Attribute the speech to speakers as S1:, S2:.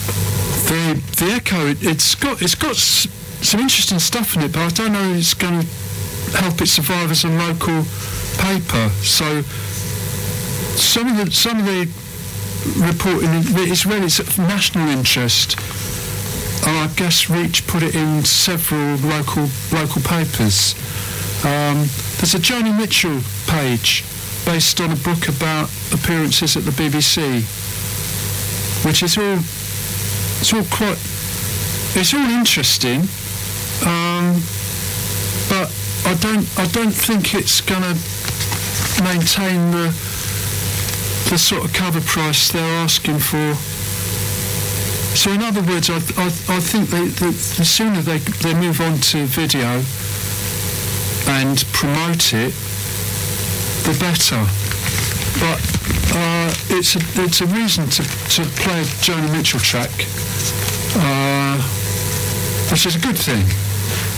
S1: the Echo, it's got some interesting stuff in it, but I don't know if it's going to help it survive as a local paper. So some of the reporting is really of national interest, and I guess Reach put it in several local papers. There's a Joni Mitchell page based on a book about appearances at the BBC, which is all interesting, but I don't think it's going to maintain the sort of cover price they're asking for. So in other words, I think the sooner they move on to video and promote it, the better. But it's a reason to play a Joni Mitchell track, which is a good thing.